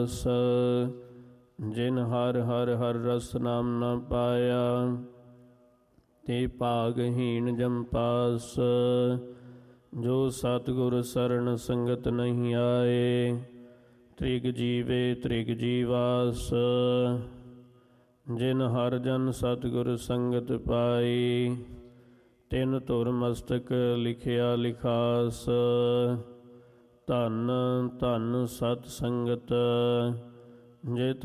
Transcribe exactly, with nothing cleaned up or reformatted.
ਸ ਜਿਨ ਹਰ ਹਰ ਹਰ ਰਸ ਨਾਮ ਨ ਪਾਇਆ, ਤੇ ਭਾਗਹੀਣ ਜੰਪਾਸ। ਜੋ ਸਤਿਗੁਰ ਸਰਣ ਸੰਗਤ ਨਹੀਂ ਆਏ, ਤ੍ਰਿਗ ਜੀਵੇ ਤ੍ਰਿਗ ਜੀਵਾਸ। ਜਿਨ ਹਰ ਜਨ ਸਤਿਗੁਰ ਸੰਗਤ ਪਾਈ, ਤਿਨ ਧੁਰ ਮਸਤਕ ਲਿਖਿਆ ਲਿਖਾਸ। ਧੰਨ ਧੰਨ ਸਤ ਸੰਗਤ, ਜਿਤ